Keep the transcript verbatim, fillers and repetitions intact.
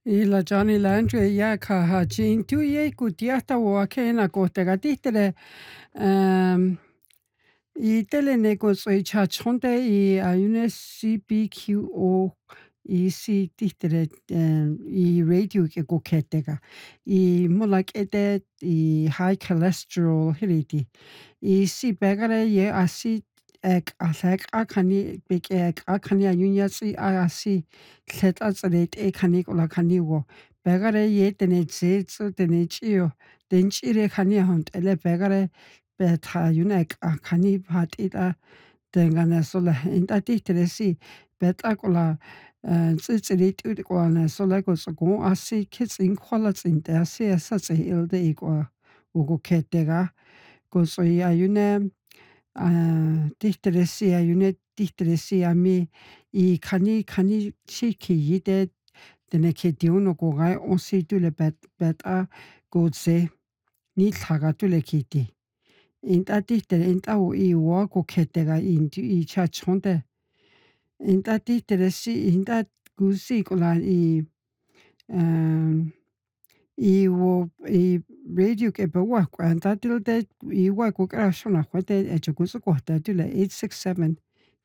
Ila Johnny Landry ya kaha chin tu ye kutiata wa kena kotega titere um I tele neko so cha chonte I ayune C B Q O I si titere I radio ke go ketega I mulak ete I high cholesterol hiriti I si begare ye asi ek athek akani big ek akani ayunya si asi let atsret ekani kola kani wo begare ye tene tse tene chio denchire kani hont ele begare beta yunek akani patita dengana sola intati tresi beta kola tsitsrit ut kola sola ko so asi kitsin kola tsin te asi asatse ilde ikwa ugo ketega ko so ayune 아 디트레시아 유네 디트레시아 미 이 카니 카니 시키 이데 데네케 디오노 고가 온시 둘레 벳 벳아 고세 니 타가 둘레 키티 인타 디트레 인타 오이 와고 케테가 인티 이차 촌데 인타 디트레시 인타 구시 콜라 이 음 I wo I radio ke bawa kwanta tilde I wa ko kra shona kwate e chukusu kwata tule eight six seven